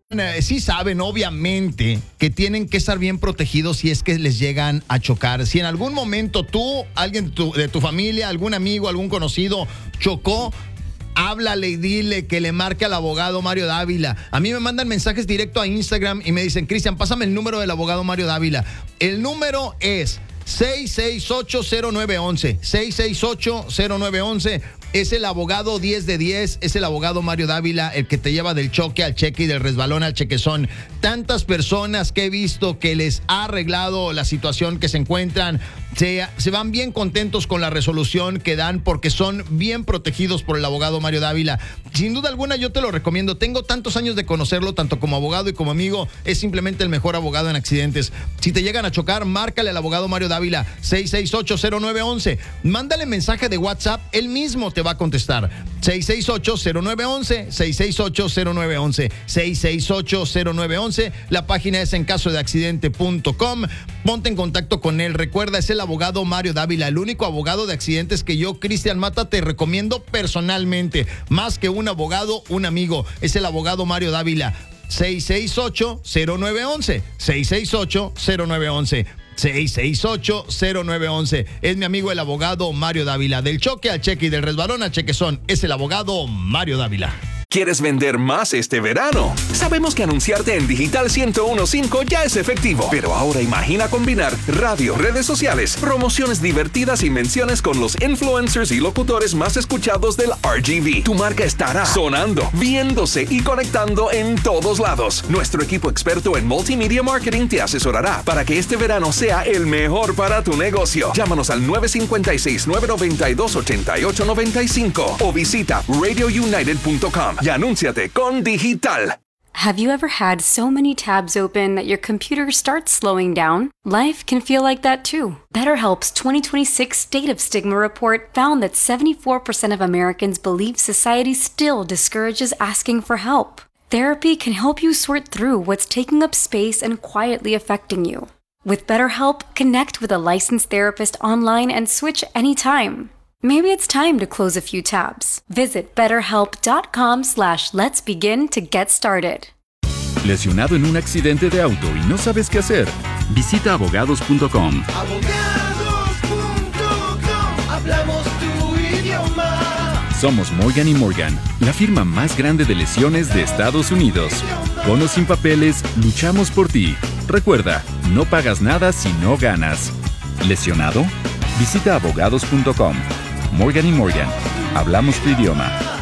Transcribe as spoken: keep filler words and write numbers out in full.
Eh, Sí saben, obviamente, que tienen que estar bien protegidos si es que les llegan a chocar. Si en algún momento tú, alguien de tu, de tu familia, algún amigo, algún conocido chocó, háblale y dile que le marque al abogado Mario Dávila. A mí me mandan mensajes directo a Instagram y me dicen, Cristian, pásame el número del abogado Mario Dávila. El número es seis seis ocho cero nueve once, seis seis ocho cero nueve once. Es el abogado diez de diez, es el abogado Mario Dávila, el que te lleva del choque al cheque y del resbalón al chequezón. Tantas personas que he visto que les ha arreglado la situación que se encuentran, se, se van bien contentos con la resolución que dan porque son bien protegidos por el abogado Mario Dávila. Sin duda alguna yo te lo recomiendo. Tengo tantos años de conocerlo, tanto como abogado y como amigo. Es simplemente el mejor abogado en accidentes. Si te llegan a chocar, márcale al abogado Mario Dávila, seis seis ocho cero nueve once. Mándale mensaje de WhatsApp, él mismo te va a contestar. seis seis ocho cero nueve once, seis seis ocho cero nueve once, seis seis ocho cero nueve once. La página es en caso de accidente punto com. Ponte en contacto con él. Recuerda, es el abogado Mario Dávila, el único abogado de accidentes que yo, Cristian Mata, te recomiendo personalmente. Más que un abogado, un amigo. Es el abogado Mario Dávila. seis seis ocho cero nueve once, seis seis ocho cero nueve once. seis seis ocho cero nueve once. Es mi amigo el abogado Mario Dávila. Del choque al cheque y del resbalón al chequezón, es el abogado Mario Dávila. ¿Quieres vender más este verano? Sabemos que anunciarte en Digital ciento uno punto cinco ya es efectivo, pero ahora imagina combinar radio, redes sociales, promociones divertidas y menciones con los influencers y locutores más escuchados del R G V. Tu marca estará sonando, viéndose y conectando en todos lados. Nuestro equipo experto en multimedia marketing te asesorará para que este verano sea el mejor para tu negocio. Llámanos al nueve cinco seis, nueve nueve dos, ocho ocho nueve cinco o visita radio united punto com. Y anúnciate con Digital. Have you ever had so many tabs open that your computer starts slowing down? Life can feel like that too. BetterHelp's twenty twenty-six State of Stigma report found that seventy-four percent of Americans believe society still discourages asking for help. Therapy can help you sort through what's taking up space and quietly affecting you. With BetterHelp, connect with a licensed therapist online and switch anytime. Maybe it's time to close a few tabs. Visit betterhelp.com slash let's begin to get started. ¿Lesionado en un accidente de auto y no sabes qué hacer? Visita abogados punto com. Abogados punto com, hablamos tu idioma. Somos Morgan y Morgan, la firma más grande de lesiones de Estados Unidos. Con o sin papeles, luchamos por ti. Recuerda, no pagas nada si no ganas. ¿Lesionado? Visita abogados punto com. Morgan y Morgan, hablamos tu idioma.